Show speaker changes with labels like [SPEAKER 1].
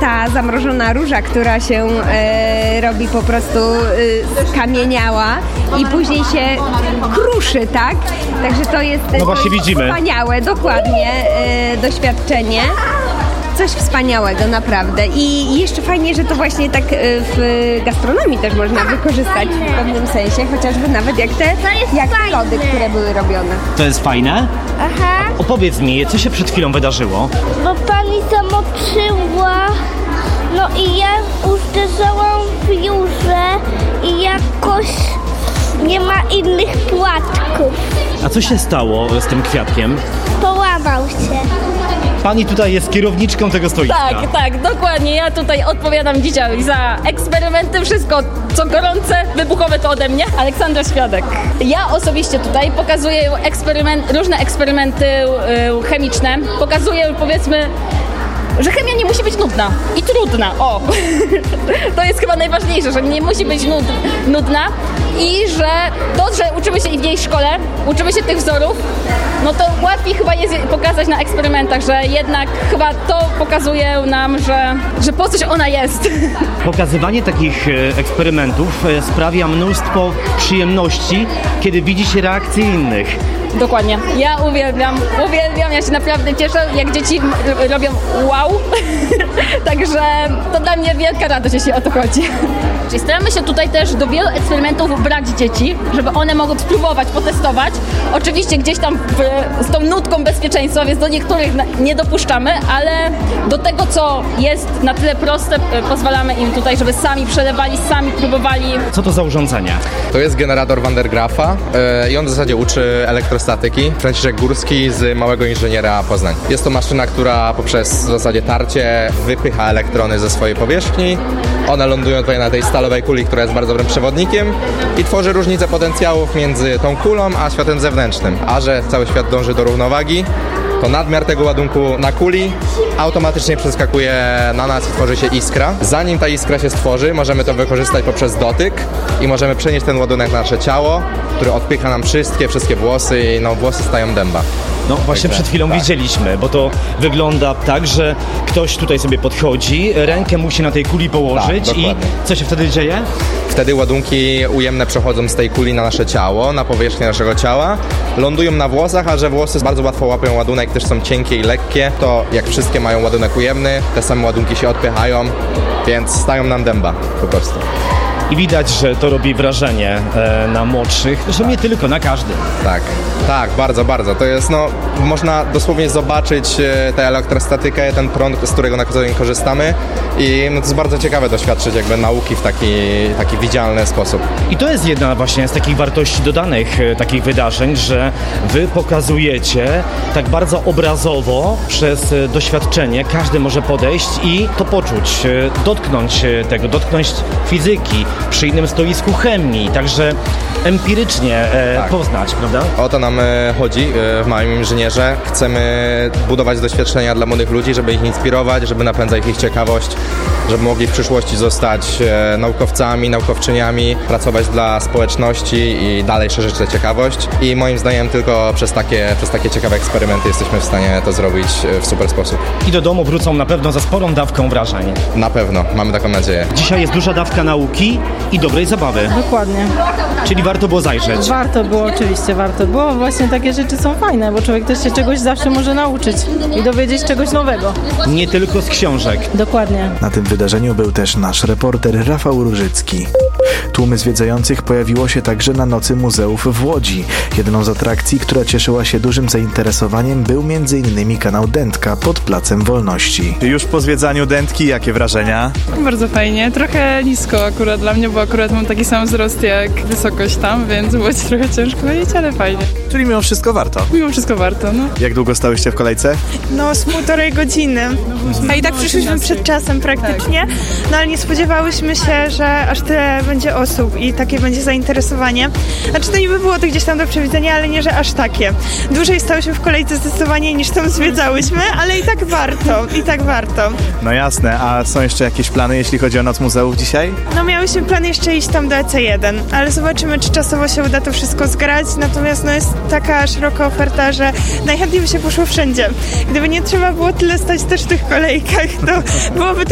[SPEAKER 1] ta zamrożona róża, która się robi po prostu skamieniała i później się kruszy, tak? Także to jest,
[SPEAKER 2] no właśnie
[SPEAKER 1] to jest
[SPEAKER 2] widzimy.
[SPEAKER 1] Wspaniałe, dokładnie, doświadczenie. Coś wspaniałego, naprawdę. I jeszcze fajnie, że to właśnie tak w gastronomii też można wykorzystać w pewnym sensie, chociażby nawet jak te lody, które były robione.
[SPEAKER 2] To jest fajne?
[SPEAKER 3] Aha.
[SPEAKER 2] Opowiedz mi, co się przed chwilą wydarzyło?
[SPEAKER 3] Bo pani zamoczyła, no i ja uderzałam w Jurze i jakoś nie ma innych płatków.
[SPEAKER 2] A co się stało z tym kwiatkiem?
[SPEAKER 3] Połamał się.
[SPEAKER 2] Pani tutaj jest kierowniczką tego stoiska.
[SPEAKER 4] Tak, dokładnie. Ja tutaj odpowiadam dzisiaj za eksperymenty. Wszystko, co gorące, wybuchowe, to ode mnie. Aleksandra Świadek. Ja osobiście tutaj pokazuję różne eksperymenty chemiczne. Pokazuję, powiedzmy, że chemia nie musi być nudna i trudna. O! To jest chyba najważniejsze, że nie musi być nudna i że to, że uczymy się i w jej szkole, uczymy się tych wzorów, no to łatwiej chyba jest pokazać na eksperymentach, że jednak chyba to pokazuje nam, że po coś ona jest. Pokazywanie takich eksperymentów sprawia mnóstwo przyjemności, kiedy widzi się reakcje innych. Dokładnie. Ja uwielbiam, ja się naprawdę cieszę, jak dzieci robią wow. Także to dla mnie wielka radość, jeśli o to chodzi. Czyli staramy się tutaj też do wielu eksperymentów brać dzieci, żeby one mogły spróbować, potestować. Oczywiście gdzieś tam z tą nutką bezpieczeństwa, więc do niektórych nie dopuszczamy, ale do tego, co jest na tyle proste, pozwalamy im tutaj, żeby sami przelewali, sami próbowali. Co to za urządzenie?
[SPEAKER 5] To jest generator Van der Graafa i on w zasadzie uczy elektrostatyki. Franciszek Górski z Małego Inżyniera Poznań. Jest to maszyna, która poprzez w zasadzie tarcie wypycha elektrony ze swojej powierzchni. One lądują tutaj na tej stalowej kuli, która jest bardzo dobrym przewodnikiem i tworzy różnicę potencjałów między tą kulą a światem zewnętrznym. A że cały świat dąży do równowagi, to nadmiar tego ładunku na kuli automatycznie przeskakuje na nas i tworzy się iskra. Zanim ta iskra się stworzy, możemy to wykorzystać poprzez dotyk i możemy przenieść ten ładunek na nasze ciało, który odpycha nam wszystkie włosy i włosy stają dęba.
[SPEAKER 2] No właśnie przed chwilą widzieliśmy, bo to wygląda tak, że ktoś tutaj sobie podchodzi, rękę musi na tej kuli położyć i co się wtedy dzieje?
[SPEAKER 5] Wtedy ładunki ujemne przechodzą z tej kuli na nasze ciało, na powierzchnię naszego ciała, lądują na włosach, a że włosy bardzo łatwo łapią ładunek, też są cienkie i lekkie, to jak wszystkie mają ładunek ujemny, te same ładunki się odpychają, więc stają nam dęba po prostu.
[SPEAKER 2] I widać, że to robi wrażenie na młodszych, zresztą nie tylko, na każdym.
[SPEAKER 5] Tak, bardzo. To jest, można dosłownie zobaczyć tę elektrostatykę, ten prąd, z którego na co dzień korzystamy i to jest bardzo ciekawe doświadczyć jakby nauki w taki widzialny sposób.
[SPEAKER 2] I to jest jedna właśnie z takich wartości dodanych takich wydarzeń, że wy pokazujecie tak bardzo obrazowo przez doświadczenie, każdy może podejść i to poczuć, dotknąć fizyki, przy innym stoisku chemii, także empirycznie poznać, prawda?
[SPEAKER 5] O to nam chodzi w Małym Inżynierze. Chcemy budować doświadczenia dla młodych ludzi, żeby ich inspirować, żeby napędzać ich ciekawość, żeby mogli w przyszłości zostać naukowcami, naukowczyniami, pracować dla społeczności i dalej szerzyć tę ciekawość. I moim zdaniem tylko przez takie ciekawe eksperymenty jesteśmy w stanie to zrobić w super sposób.
[SPEAKER 2] I do domu wrócą na pewno za sporą dawką wrażeń.
[SPEAKER 5] Na pewno, mamy taką nadzieję.
[SPEAKER 2] Dzisiaj jest duża dawka nauki i dobrej zabawy.
[SPEAKER 6] Dokładnie.
[SPEAKER 2] Czyli warto było zajrzeć.
[SPEAKER 6] Warto było, oczywiście warto było. Właśnie takie rzeczy są fajne, bo człowiek też się czegoś zawsze może nauczyć i dowiedzieć czegoś nowego.
[SPEAKER 2] Nie tylko z książek.
[SPEAKER 6] Dokładnie.
[SPEAKER 7] Na tym wydarzeniu był też nasz reporter Rafał Różycki. Tłumy zwiedzających pojawiło się także na Nocy Muzeów w Łodzi. Jedną z atrakcji, która cieszyła się dużym zainteresowaniem, był m.in. kanał Dętka pod Placem Wolności.
[SPEAKER 8] Już po zwiedzaniu Dętki, jakie wrażenia?
[SPEAKER 9] Bardzo fajnie, trochę nisko akurat dla mnie, bo akurat mam taki sam wzrost jak wysokość tam, więc było trochę ciężko wejść, ale fajnie.
[SPEAKER 8] Czyli mimo wszystko warto?
[SPEAKER 9] Mimo wszystko warto, no.
[SPEAKER 8] Jak długo stałyście w kolejce?
[SPEAKER 10] No z 1,5 godziny. A i tak przyszłyśmy przed czasem praktycznie, no ale nie spodziewałyśmy się, że aż tyle będzie osób i takie będzie zainteresowanie. Znaczy to niby było to gdzieś tam do przewidzenia, ale nie, że aż takie. Dłużej stałyśmy w kolejce zdecydowanie niż tam zwiedzałyśmy, ale i tak warto.
[SPEAKER 8] No jasne, a są jeszcze jakieś plany, jeśli chodzi o Noc Muzeów dzisiaj?
[SPEAKER 10] No miałyśmy plan jeszcze iść tam do EC1, ale zobaczymy, czy czasowo się uda to wszystko zgrać, natomiast jest taka szeroka oferta, że najchętniej by się poszło wszędzie. Gdyby nie trzeba było tyle stać też w tych kolejkach, to byłoby